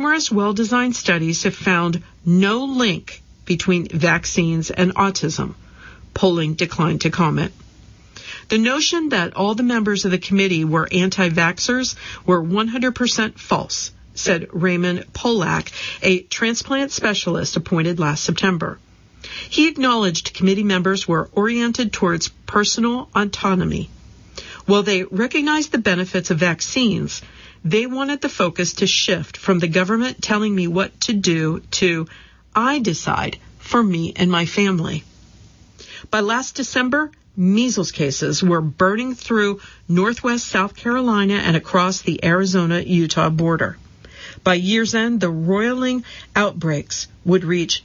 Numerous well-designed studies have found no link between vaccines and autism. Polling declined to comment. The notion that all the members of the committee were anti-vaxxers were 100% false, said Raymond Polak, a transplant specialist appointed last September. He acknowledged committee members were oriented towards personal autonomy. While they recognized the benefits of vaccines, they wanted the focus to shift from the government telling me what to do to, I decide for me and my family. By last December, measles cases were burning through northwest South Carolina and across the Arizona-Utah border. By year's end, the roiling outbreaks would reach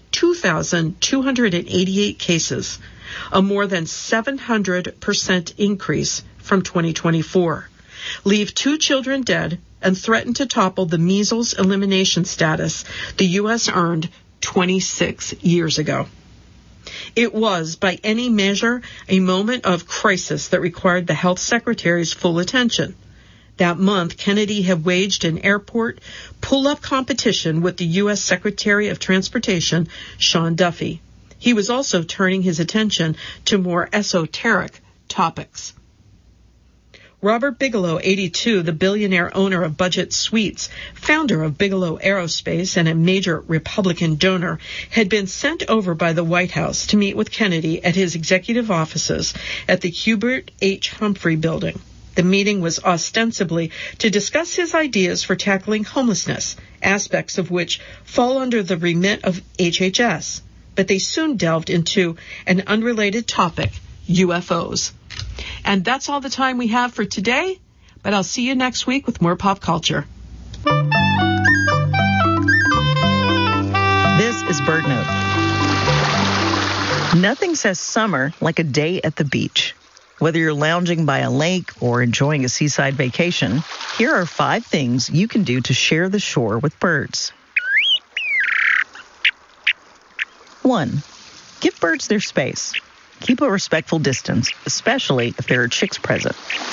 2,288 cases, a more than 700% increase from 2024, leave 2 children dead, and threaten to topple the measles elimination status the U.S. earned 26 years ago. It was, by any measure, a moment of crisis that required the health secretary's full attention. That month, Kennedy had waged an airport pull-up competition with the U.S. Secretary of Transportation, Sean Duffy. He was also turning his attention to more esoteric topics. Robert Bigelow, 82, the billionaire owner of Budget Suites, founder of Bigelow Aerospace and a major Republican donor, had been sent over by the White House to meet with Kennedy at his executive offices at the Hubert H. Humphrey building. The meeting was ostensibly to discuss his ideas for tackling homelessness, aspects of which fall under the remit of HHS, but they soon delved into an unrelated topic, UFOs. And that's all the time we have for today, but I'll see you next week with more pop culture. This is Bird Note. Nothing says summer like a day at the beach. Whether you're lounging by a lake or enjoying a seaside vacation, here are 5 things you can do to share the shore with birds. 1. Give birds their space. Keep a respectful distance, especially if there are chicks present.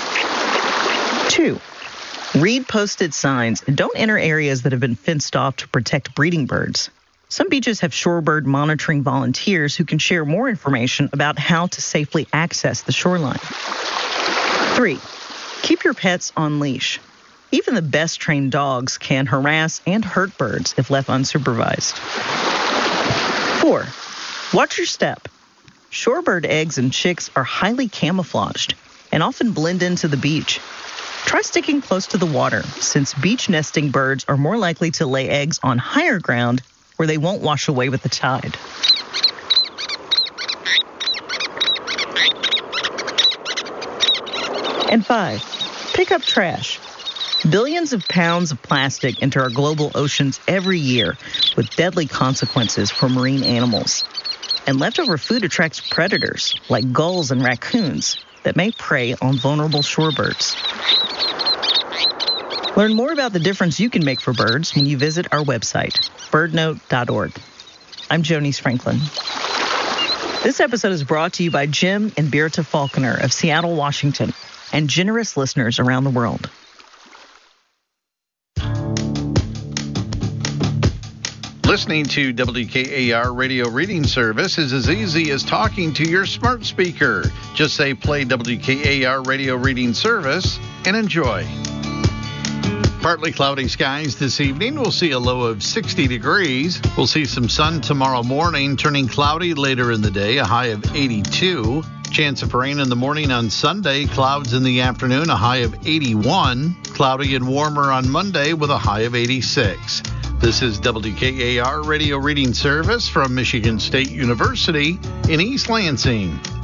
2. Read posted signs and don't enter areas that have been fenced off to protect breeding birds. Some beaches have shorebird monitoring volunteers who can share more information about how to safely access the shoreline. 3. Keep your pets on leash. Even the best trained dogs can harass and hurt birds if left unsupervised. 4. Watch your step. Shorebird eggs and chicks are highly camouflaged and often blend into the beach. Try sticking close to the water, since beach nesting birds are more likely to lay eggs on higher ground where they won't wash away with the tide. And 5, pick up trash. Billions of pounds of plastic enter our global oceans every year, with deadly consequences for marine animals. And leftover food attracts predators, like gulls and raccoons, that may prey on vulnerable shorebirds. Learn more about the difference you can make for birds when you visit our website, birdnote.org. I'm Jonice Franklin. This episode is brought to you by Jim and Birta Falconer of Seattle, Washington, and generous listeners around the world. Listening to WKAR Radio Reading Service is as easy as talking to your smart speaker. Just say play WKAR Radio Reading Service and enjoy. Partly cloudy skies this evening. We'll see a low of 60 degrees. We'll see some sun tomorrow morning, turning cloudy later in the day, a high of 82. Chance of rain in the morning on Sunday, clouds in the afternoon, a high of 81. Cloudy and warmer on Monday with a high of 86. This is WKAR Radio Reading Service from Michigan State University in East Lansing.